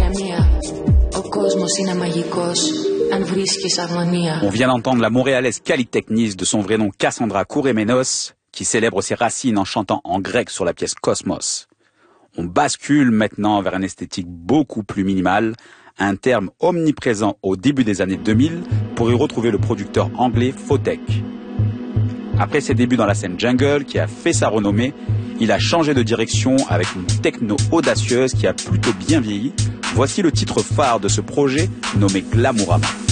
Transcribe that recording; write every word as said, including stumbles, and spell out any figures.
On vient d'entendre la montréalaise Kalitechnis de son vrai nom Cassandra Kouremenos, qui célèbre ses racines en chantant en grec sur la pièce Cosmos. On bascule maintenant vers une esthétique beaucoup plus minimale, un terme omniprésent au début des années deux mille pour y retrouver le producteur anglais Photek. Après ses débuts dans la scène jungle qui a fait sa renommée, il a changé de direction avec une techno audacieuse qui a plutôt bien vieilli. Voici le titre phare de ce projet nommé Glamourama.